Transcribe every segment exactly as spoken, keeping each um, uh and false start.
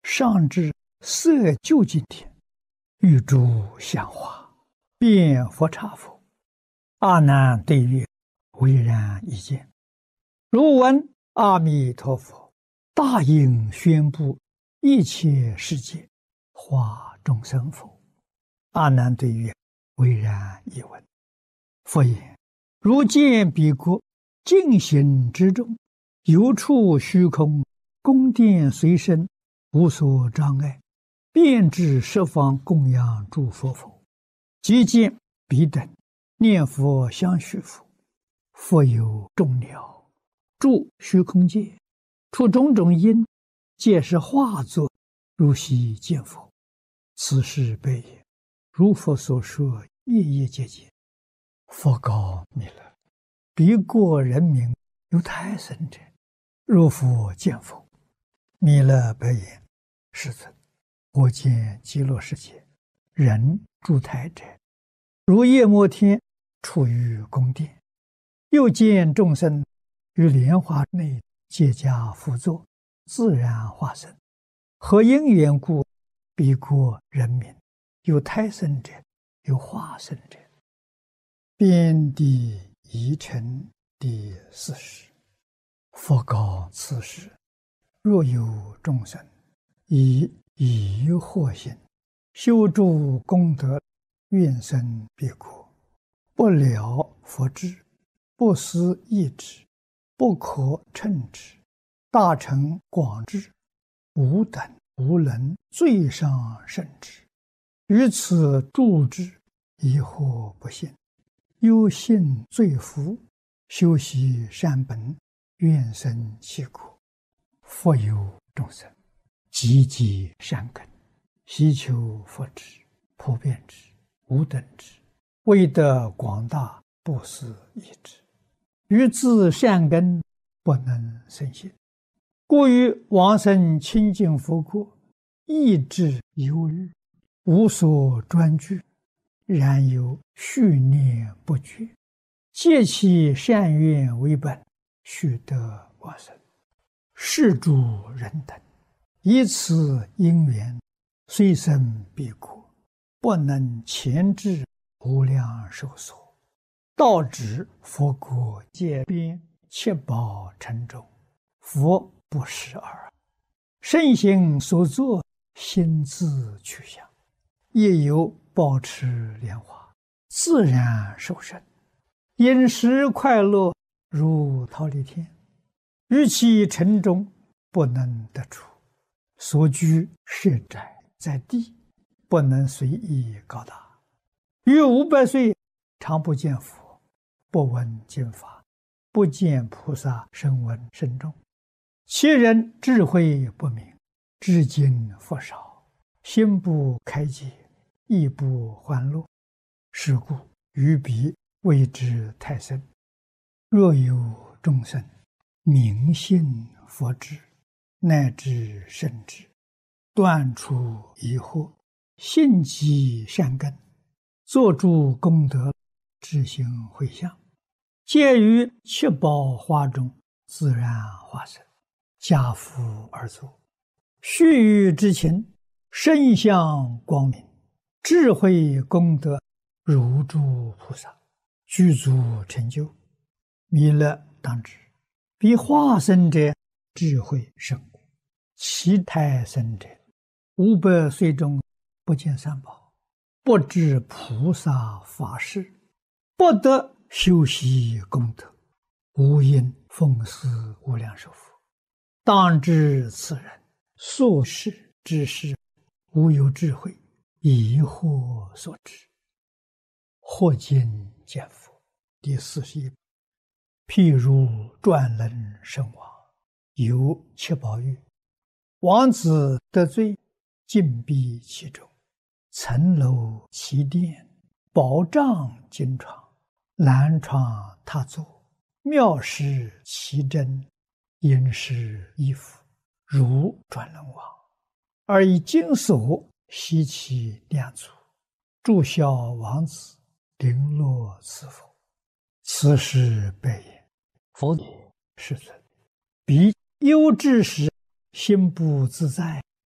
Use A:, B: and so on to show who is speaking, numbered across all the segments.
A: 上至色究竟天，玉珠香花，遍佛刹佛。阿难对曰：唯然一见。如闻阿弥陀佛大应宣布一切世界化众生否？阿难对曰：唯然一闻。佛言：如见彼国净行之中，有处虚空，宫殿随身，无所障碍，遍至十方供养诸佛否？即见彼等念佛相续佛，佛有众鸟住虚空界，出种种因，皆是化作，如悉见佛。此事悲也。如佛所说，夜夜皆见。佛告弥勒：彼国人民有胎生者，若复见否？弥勒白言：世尊，我见极乐世界人住胎者，如夜摩天处于宫殿，又见众生于莲花内结跏趺坐，自然化身。何因缘故？彼国人民有胎生者，有化身者。遍地疑尘第四十。佛告此时：若有众生以疑惑心修诸功德，愿生彼国，不了佛智，不思议之，不可称之，大乘广智，无等无能最上甚至，于此住之，疑惑不信，忧信罪福，修习善本，愿生其国。佛有众生积极善根，希求佛智，普遍之，无等之，为得广大，不思议之，于自善根不能生信，故于往生清净佛国，意志忧虑，无所专具，然有续念不绝，借其善愿为本，须得往生。是诸人等以此因缘，虽生彼国，不能前至无量寿所，到指佛国界边，七宝城中，佛不识耳。圣行所作，心自去向，亦有保持莲花，自然受生，饮食快乐，如忉利天。于其城中不能得出，所居设宅在地，不能随意高大。于五百岁常不见佛，不闻经法，不见菩萨声闻甚众。其人智慧不明，至今佛少，心不开解，亦不欢乐。是故于彼谓之胎生。若有众生明信佛智，乃至圣智，断除疑惑，信积善根，作诸功德，知行回向，皆于七宝花中自然化身，家父而坐，须臾之情，身相光明，智慧功德如诸菩萨，具足成就。弥勒当知，彼化身者智慧甚广，其胎生者五百岁中不见三宝，不知菩萨法事，不得修习功德，无因奉祀无量寿佛。当知此人所事之事，无有智慧，疑惑所致。或今见佛第四十一。譬如转轮圣王，有七宝玉，王子得罪，禁闭其中，层楼其殿，宝帐金床，兰床榻座，妙饰其珍，殷实衣服，如转轮王，而以金锁悉其两足，祝孝王子，绫罗赐佛。此事悲也。佛也，世尊，彼忧之时，心不自在，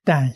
A: 但